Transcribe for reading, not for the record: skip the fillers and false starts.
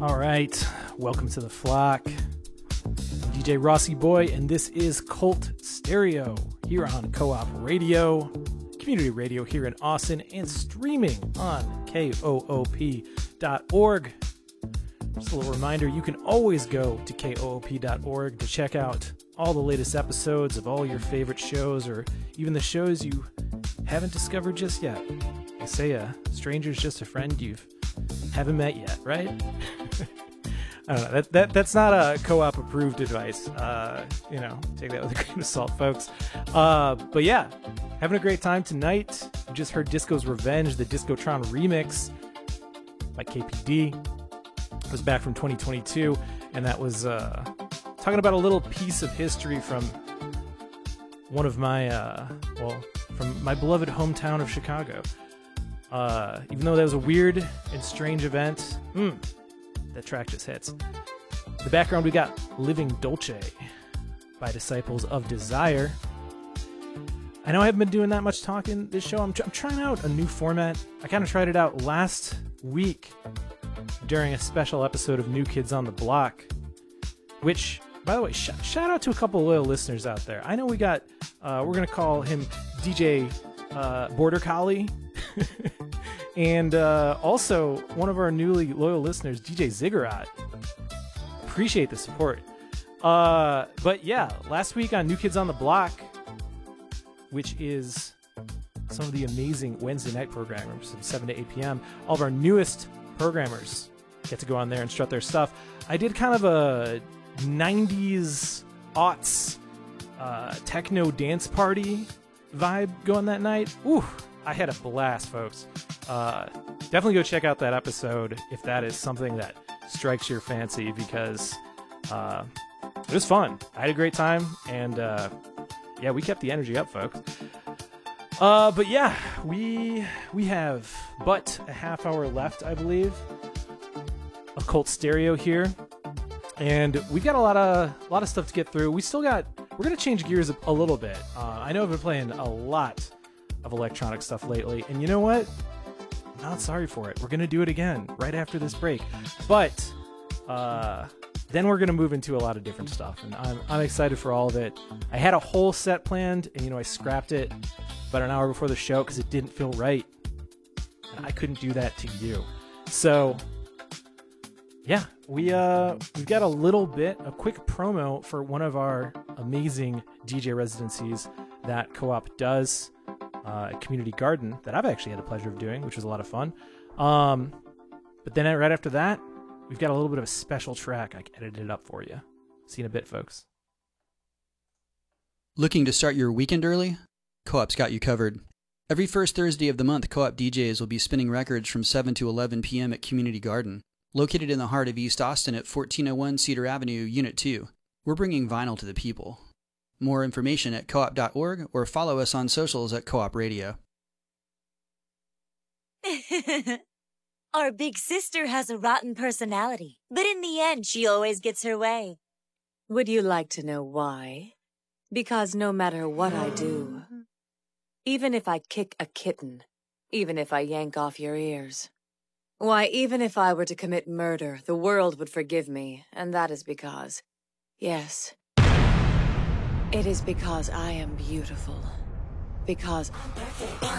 All right, welcome to the flock. I'm DJ Rossi Boy, and this is Cult Stereo here on Co-op Radio, community radio here in Austin, and streaming on koop.org. Just a little reminder, you can always go to koop.org to check out all the latest episodes of all your favorite shows, or even the shows you haven't discovered just yet. They say a stranger's just a friend you haven't met yet, right? I don't know. That's not a co-op approved advice. Take that with a grain of salt, folks. But yeah, having a great time tonight. You just heard Disco's Revenge, the Discotron remix by KPD. It was back from 2022, and that was talking about a little piece of history from one of my, from my beloved hometown of Chicago. Even though that was a weird and strange event, that track just hits. In the background, we got Living Dolce by Disciples of Desire. I know I haven't been doing that much talking this show. I'm trying out a new format. I kind of tried it out last week during a special episode of New Kids on the Block, which, by the way, shout out to a couple of loyal listeners out there. I know we got, we're going to call him DJ Border Collie. And also one of our newly loyal listeners, DJ Ziggurat. Appreciate the support. But yeah, last week on New Kids on the Block, which is some of the amazing Wednesday night programmers from 7 to 8 p.m., all of our newest programmers get to go on there and strut their stuff. I did kind of a 90s aughts techno dance party vibe going that night. Ooh, I had a blast, folks. Definitely go check out that episode if that is something that strikes your fancy, because it was fun. I had a great time, and yeah, we kept the energy up, folks. But yeah, we have but a half hour left, I believe, of Cult Stereo here, and we've got a lot of stuff to get through. We're gonna change gears a little bit. I know I've been playing a lot of electronic stuff lately, and you know what? I'm not sorry for it. We're gonna do it again right after this break, but then we're gonna move into a lot of different stuff, and I'm excited for all of it. I had a whole set planned, and I scrapped it about an hour before the show because it didn't feel right, and I couldn't do that to you. So yeah, we've got a quick promo for one of our amazing DJ residencies that Co-op does at Community Garden, that I've actually had the pleasure of doing, which was a lot of fun. But then right after that, we've got a little bit of a special track. I edited it up for you. See you in a bit, folks. Looking to start your weekend early? Co-op's got you covered. Every first Thursday of the month, Co-op DJs will be spinning records from 7 to 11 p.m. at Community Garden, located in the heart of East Austin at 1401 Cedar Avenue, Unit 2. We're bringing vinyl to the people. More information at coop.org, or follow us on socials at Co-op Radio. Our big sister has a rotten personality, but in the end, she always gets her way. Would you like to know why? Because no matter what I do, even if I kick a kitten, even if I yank off your ears, why, even if I were to commit murder, the world would forgive me, and that is because, yes, it is because I am beautiful. Because I'm perfect.